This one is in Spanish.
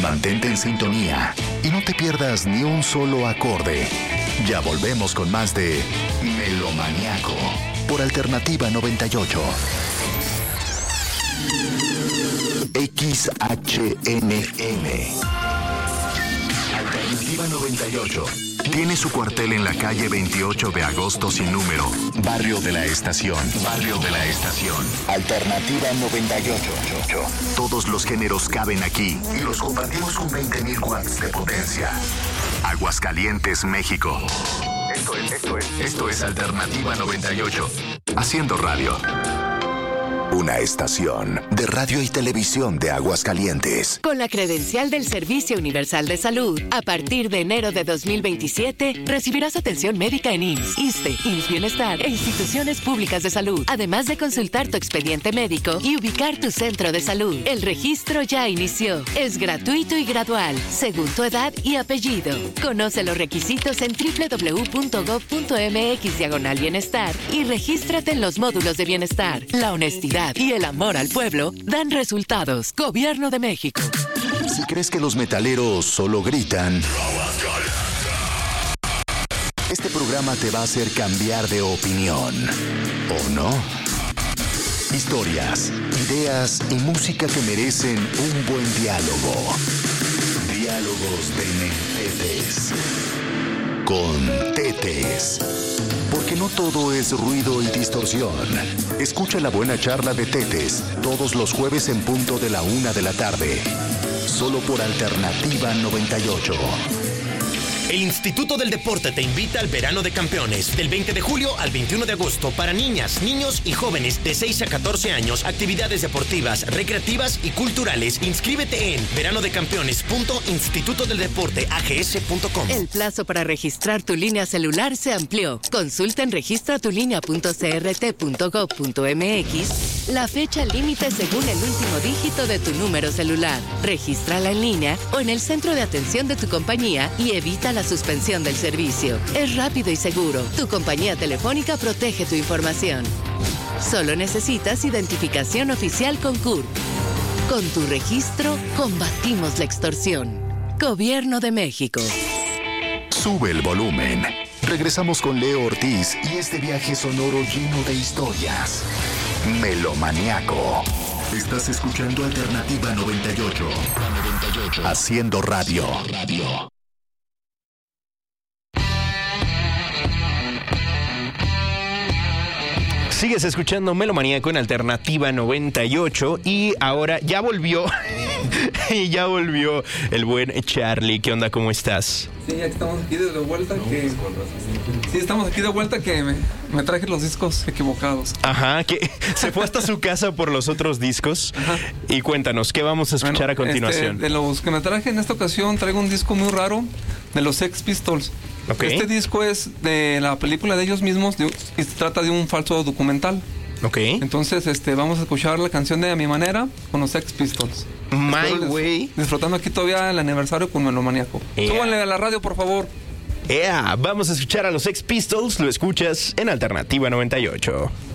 Mantente en sintonía y no te pierdas ni un solo acorde. Ya volvemos con más de Melomaniaco por Alternativa 98. XHNM Alternativa 98 tiene su cuartel en la calle 28 de agosto sin número, Barrio de la Estación. Barrio de la Estación. Alternativa 98. Todos los géneros caben aquí y los compartimos con 20,000 watts de potencia. Aguascalientes, México. Esto es Alternativa 98. Haciendo radio. Una estación de radio y televisión de Aguascalientes. Con la credencial del Servicio Universal de Salud, a partir de enero de 2027, recibirás atención médica en IMSS, ISSSTE, IMSS Bienestar e instituciones públicas de salud, además de consultar tu expediente médico y ubicar tu centro de salud. El registro ya inició. Es gratuito y gradual, según tu edad y apellido. Conoce los requisitos en www.gov.mx/bienestar y regístrate en los módulos de bienestar. La honestidad y el amor al pueblo dan resultados. Gobierno de México. Si crees que los metaleros solo gritan, este programa te va a hacer cambiar de opinión. ¿O no? Historias, ideas y música que merecen un buen diálogo. Diálogos de Tetes. Con Tetes. Porque no todo es ruido y distorsión. Escucha la buena charla de Tetes todos los jueves en punto de la 1:00 p.m. Solo por Alternativa 98. El Instituto del Deporte te invita al Verano de Campeones, del 20 de julio al 21 de agosto, para niñas, niños y jóvenes de 6 a 14 años, actividades deportivas, recreativas y culturales. Inscríbete en veranodecampeones.institutodeldeporteags.com. El plazo para registrar tu línea celular se amplió. Consulta en registratulinea.crt.gov.mx la fecha límite según el último dígito de tu número celular. Regístrala en línea o en el centro de atención de tu compañía y evita la suspensión del servicio. Es rápido y seguro. Tu compañía telefónica protege tu información. Solo necesitas identificación oficial con CURP. Con tu registro, combatimos la extorsión. Gobierno de México. Sube el volumen. Regresamos con Leo Ortiz y este viaje sonoro lleno de historias. Melomaniaco. Estás escuchando Alternativa 98. Haciendo radio. Sigues escuchando Melomaniaco en Alternativa 98 y ahora ya volvió el buen Charlie. ¿Qué onda? ¿Cómo estás? Sí, ya estamos aquí de vuelta. Estamos aquí de vuelta que me traje los discos equivocados. Ajá, que se fue hasta su casa por los otros discos. Ajá. Y cuéntanos, ¿qué vamos a escuchar a continuación? De los que me traje en esta ocasión, traigo un disco muy raro de los Sex Pistols. Okay. Este disco es de la película de ellos mismos y se trata de un falso documental. Ok. Entonces, vamos a escuchar la canción de A Mi Manera con los Sex Pistols. My Way. Disfrutando aquí todavía el aniversario con Melomaniaco. Súbanle a la radio, por favor. Vamos a escuchar a los Sex Pistols. Lo escuchas en Alternativa 98.